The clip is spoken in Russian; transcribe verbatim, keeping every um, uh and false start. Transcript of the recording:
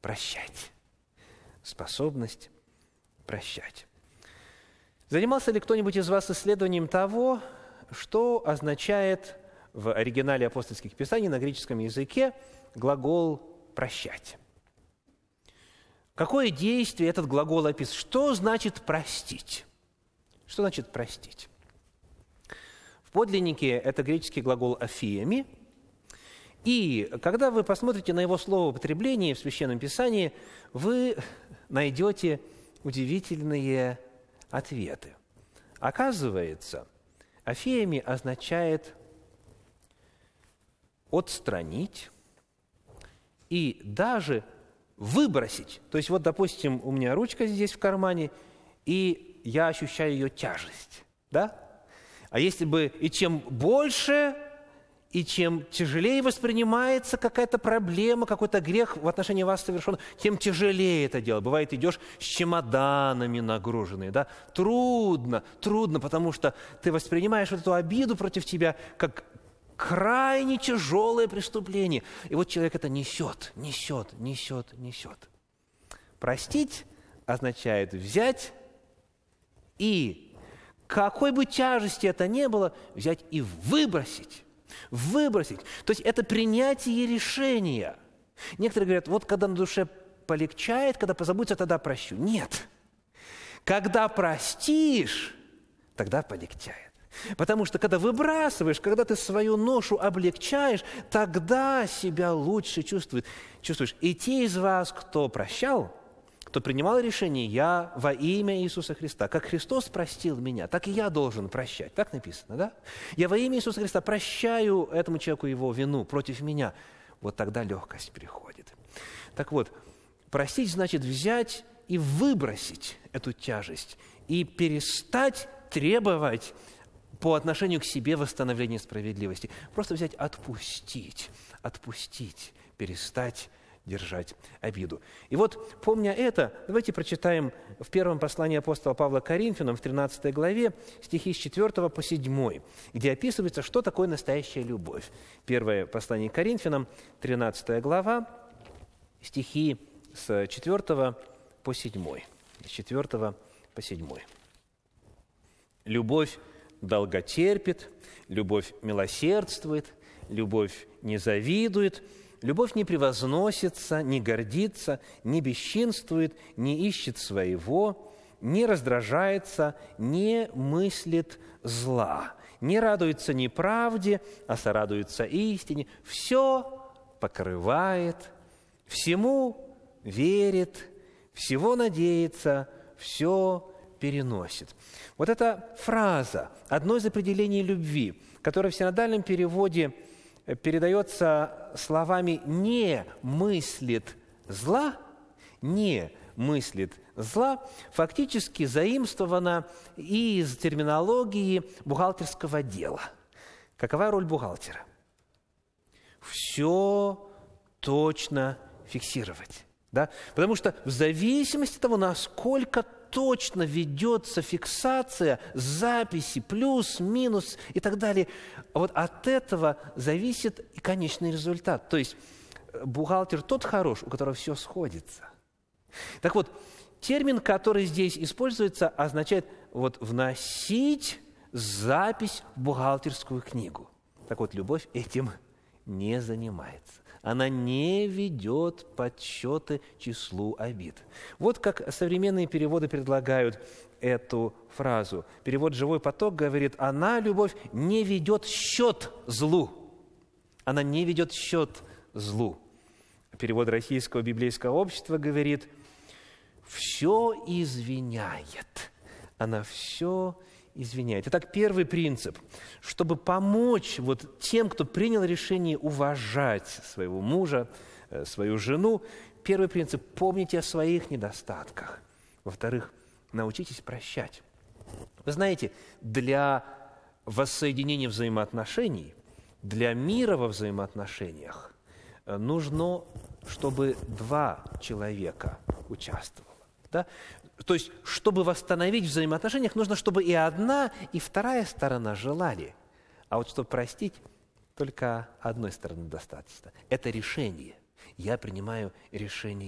прощать. Способность прощать. Занимался ли кто-нибудь из вас исследованием того, что означает в оригинале апостольских писаний на греческом языке глагол «прощать»? Какое действие этот глагол описывает? Что значит «простить»? Что значит «простить»? В подлиннике это греческий глагол «афиеми». И когда вы посмотрите на его словоупотребление в Священном Писании, вы найдете удивительные ответы. Оказывается, «афиеми» означает «отстранить» и даже «выбросить». То есть вот, допустим, у меня ручка здесь в кармане, и я ощущаю ее тяжесть, да? А если бы и чем больше, и чем тяжелее воспринимается какая-то проблема, какой-то грех в отношении вас совершен, тем тяжелее это дело. Бывает, идешь с чемоданами нагруженные, да? Трудно, трудно, потому что ты воспринимаешь вот эту обиду против тебя как крайне тяжелое преступление. И вот человек это несет, несет, несет, несет. Простить означает взять и, какой бы тяжести это ни было, взять и выбросить. Выбросить. То есть это принятие решения. Некоторые говорят, вот когда на душе полегчает, когда позабудется, тогда прощу. Нет. Когда простишь, тогда полегчает. Потому что когда выбрасываешь, когда ты свою ношу облегчаешь, тогда себя лучше чувствует, чувствуешь. И те из вас, кто прощал, кто принимал решение, я во имя Иисуса Христа, как Христос простил меня, так и я должен прощать. Так написано, да? Я во имя Иисуса Христа прощаю этому человеку его вину против меня. Вот тогда легкость приходит. Так вот, простить значит взять и выбросить эту тяжесть и перестать требовать по отношению к себе восстановления справедливости. Просто взять, отпустить, отпустить, перестать держать обиду. И вот, помня это, давайте прочитаем в первом послании апостола Павла к Коринфянам, в тринадцатой главе, стихи с четвёртого по седьмой, где описывается, что такое настоящая любовь. Первое послание к Коринфянам, тринадцатая глава, стихи с четвёртого по седьмой. С четвёртого по седьмой. «Любовь долготерпит, любовь милосердствует, любовь не завидует, любовь не превозносится, не гордится, не бесчинствует, не ищет своего, не раздражается, не мыслит зла, не радуется неправде, а сорадуется истине, все покрывает, всему верит, всего надеется, все переносит». Вот эта фраза, одно из определений любви, которое в синодальном переводе передается словами «не мыслит зла», «не мыслит зла», фактически заимствована из терминологии бухгалтерского дела. Какова роль бухгалтера? Все точно фиксировать. Да? Потому что в зависимости от того, насколько точно ведется фиксация, записи, плюс, минус и так далее, вот от этого зависит и конечный результат. То есть бухгалтер тот хорош, у которого все сходится. Так вот, термин, который здесь используется, означает вот вносить запись в бухгалтерскую книгу. Так вот, любовь этим не занимается. Она не ведет подсчеты числу обид. Вот как современные переводы предлагают эту фразу. Перевод «Живой поток» говорит: «Она, любовь, не ведет счет злу». Она не ведет счет злу. Перевод Российского библейского общества говорит: «Все извиняет». Она все извиняет. Итак, первый принцип. Чтобы помочь вот тем, кто принял решение уважать своего мужа, свою жену, первый принцип – помните о своих недостатках. Во-вторых, научитесь прощать. Вы знаете, для воссоединения взаимоотношений, для мира во взаимоотношениях нужно, чтобы два человека участвовало. Да? То есть, чтобы восстановить взаимоотношениях, нужно, чтобы и одна, и вторая сторона желали. А вот чтобы простить, только одной стороны достаточно. Это решение. Я принимаю решение